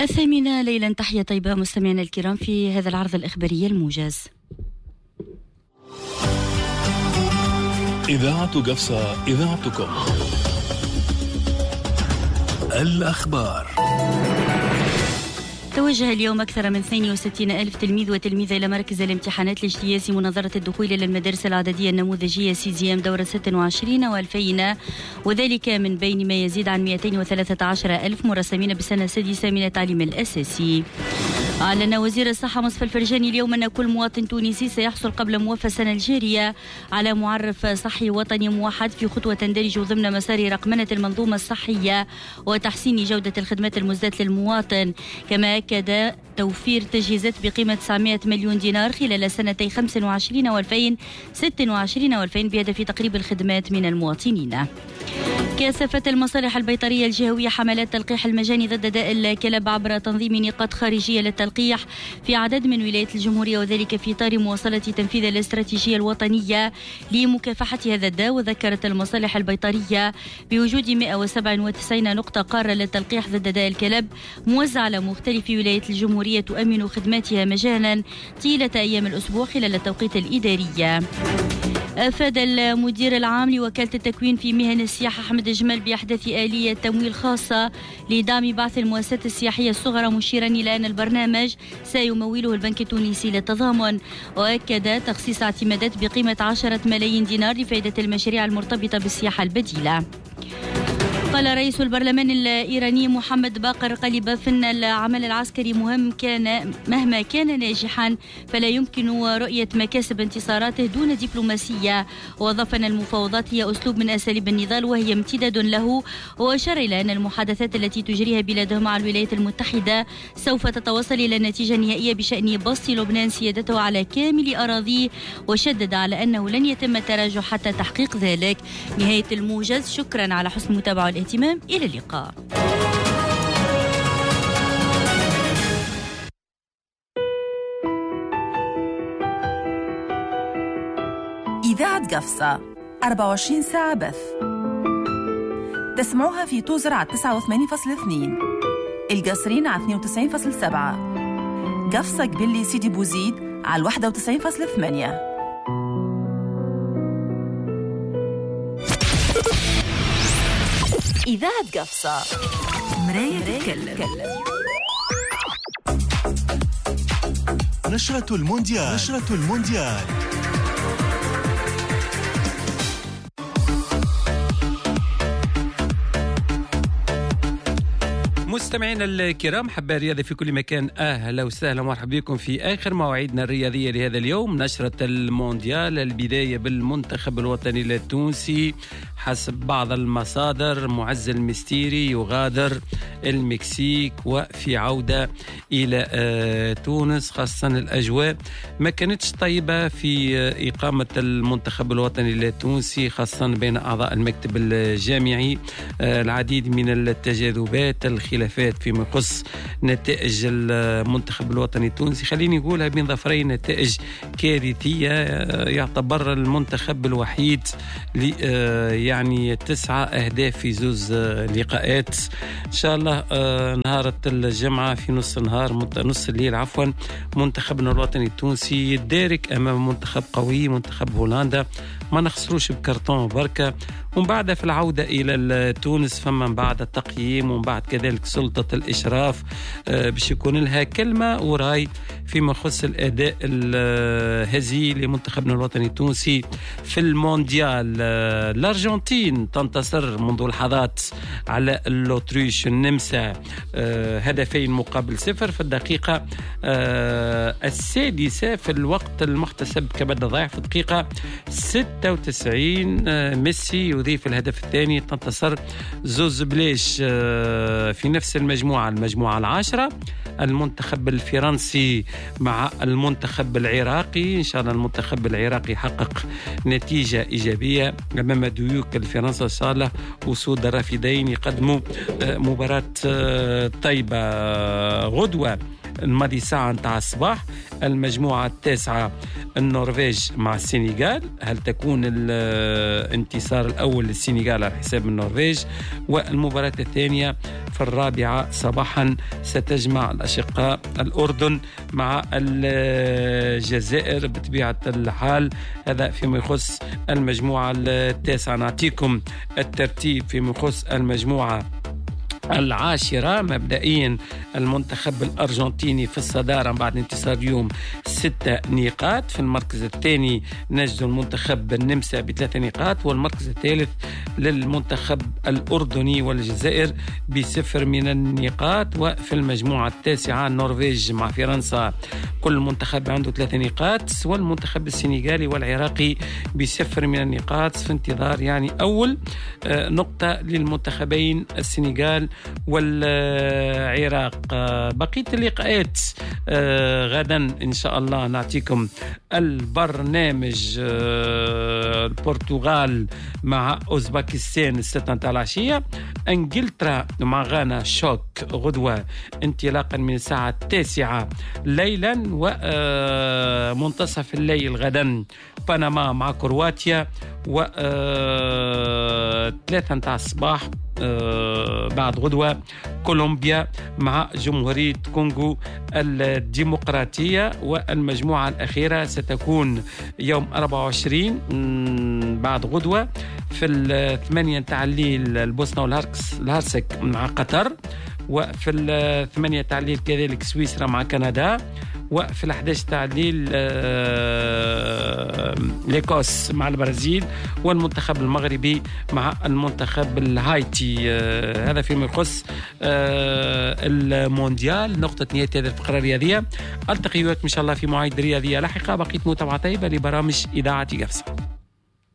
الثامنة ليلا، تحية طيبة مستمعينا الكرام في هذا العرض الإخباري الموجز. إذاعة قفصة، إذاعتكم. الأخبار. توجه اليوم أكثر من 62 ألف تلميذ وتلميذة إلى مركز الامتحانات لاجتياز منظرة الدخول إلى المدارس العددية النموذجية CGM دورة 26 و2000، وذلك من بين ما يزيد عن 213 ألف مرسمين بالسنة السادسة من التعليم الأساسي. أعلن وزير الصحة مصطفى الفرجاني اليوم أن كل مواطن تونسي سيحصل قبل موافاة السنة الجارية على معرف صحي وطني موحد في خطوة تندرج ضمن مسار رقمنة المنظومة الصحية وتحسين جودة الخدمات المزداة للمواطن. كما أكد توفير تجهيزات بقيمة 900 مليون دينار خلال سنتي 25 و2026 و2000 بهدف تقريب الخدمات من المواطنين. كثافة المصالح البيطرية الجهوية حملات تلقيح المجاني ضد داء الكلاب عبر تنظيم نقاط خارجية للتلقيح في عدد من ولايات الجمهورية، وذلك في إطار مواصلة تنفيذ الاستراتيجية الوطنية لمكافحة هذا الداء. وذكرت المصالح البيطرية بوجود 197 نقطة قارة للتلقيح ضد داء الكلب موزعة على مختلف ولايات الجمهورية تؤمن خدماتها مجانا طيلة أيام الأسبوع خلال التوقيت الإدارية. أفاد المدير العام لوكالة التكوين في مهن السياحة أحمد جمال بأحداث آلية تمويل خاصة لدعم بعث المؤسسات السياحية الصغرى، مشيرا إلى أن البرنامج سيموله البنك التونسي للتضامن. وأكد تخصيص اعتمادات بقيمة 10 ملايين دينار لفائدة المشاريع المرتبطة بالسياحة البديلة. قال رئيس البرلمان الإيراني محمد باقر قليباف أن العمل العسكري مهما كان ناجحا فلا يمكن رؤية مكاسب انتصاراته دون دبلوماسية. وأضاف أن المفاوضات هي أسلوب من أساليب النضال وهي امتداد له. وأشار إلى أن المحادثات التي تجريها بلاده مع الولايات المتحدة سوف تتوصل إلى نتيجة نهائية بشأن بسط لبنان سيادته على كامل أراضيه، وشدد على أنه لن يتم التراجع حتى تحقيق ذلك. نهاية الموجز، شكرا على حسن المتابعة والاهتمام. إلى اللقاء. إذاعة قفصة 24 ساعة بث. تسمعوها في توزر على 89.2، القصرين على 92.7، قفصة قبلي سيدي بوزيد على 91.8. إذاعة قفصة، مراية تتكلم. نشرة المونديال. مستمعينا الكرام، حبا الرياضة في كل مكان، أهلا وسهلا ومرحبا بكم في آخر مواعيدنا الرياضية لهذا اليوم، نشرة المونديال. البداية بالمنتخب الوطني التونسي. حسب بعض المصادر معز المستيري يغادر المكسيك وفي عودة إلى تونس، خاصة الأجواء ما كانتش طيبة في إقامة المنتخب الوطني التونسي، خاصة بين أعضاء المكتب الجامعي. العديد من التجاذبات، الخلافات فيما يخص نتائج المنتخب الوطني التونسي، خليني نقولها بين ظفرين نتائج كارثية. يعتبر المنتخب الوحيد يعني 9 أهداف في 2 لقاءات. إن شاء الله نهار الجمعة في نص الليل منتخبنا الوطني التونسي يدارك أمام منتخب قوي، منتخب هولندا، ما نخسروش بكرتون بركة. ومن بعد في العودة إلى تونس فما من بعد التقييم، ومن بعد كذلك سلطة الإشراف باش يكون لها كلمة وراي فيما يخص الأداء الهزيل لمنتخبنا الوطني التونسي في المونديال. الأرجنتين تنتصر منذ لحظات على الأوتريش النمسا 2-0 في الدقيقة 6 في الوقت المحتسب كبدء ضايع في الدقيقة 96. ميسي يضيف الهدف الثاني. تنتصر زوز بليش في نفس المجموعة 10 المنتخب الفرنسي مع المنتخب العراقي. إن شاء الله المنتخب العراقي يحقق نتيجة إيجابية أمام ديوك الفرنسا. صالح وسود الرافدين يقدموا مباراة طيبة. غدوة الماضي ساعة نتاع الصباح. المجموعة التاسعة النرويج مع السنغال، هل تكون الانتصار الأول للسنغال على حساب النرويج؟ والمباراة الثانية في الرابعة صباحا ستجمع الأشقاء الأردن مع الجزائر بطبيعة الحال. هذا فيما يخص المجموعة التاسعة. نعطيكم الترتيب فيما يخص المجموعة العاشرة. مبدئيا المنتخب الأرجنتيني في الصدارة بعد انتصار اليوم 6 نقاط. في المركز الثاني نجد المنتخب النمسا ب3 نقاط، والمركز الثالث للمنتخب الأردني والجزائر ب0 من النقاط. وفي المجموعة التاسعة النرويج مع فرنسا، كل منتخب عنده 3 نقاط، والمنتخب السنغالي والعراقي ب0 من النقاط، في انتظار يعني أول نقطة للمنتخبين السنغال والعراق. بقية اللقاءات غدا إن شاء الله نعطيكم البرنامج. البرتغال مع أوزباكستان الستة نتاع العشية، انجلترا مع غانا شوك غدوة انطلاقا من الساعة 9 ليلا، ومنتصف الليل غدا بنما مع كرواتيا، و 3 نتاع الصباح بعد غدوة كولومبيا مع جمهورية كونغو الديمقراطية. والمجموعة الأخيرة ستكون يوم 24 بعد غدوة في 8 نتاع الليل البوسنة والهرسك مع قطر، وفي 8 نتاع الليل كذلك سويسرا مع كندا، وفي 11 تاع الليل ليكوس مع البرازيل، والمنتخب المغربي مع المنتخب الهايتي. هذا فيما يخص المونديال. نقطة نهاية هذه الفقرة الرياضية. ألتقي بكم إن شاء الله في مواعيد رياضية لاحقة. بقيت متابعة طيبة لبرامج إذاعة قفصة.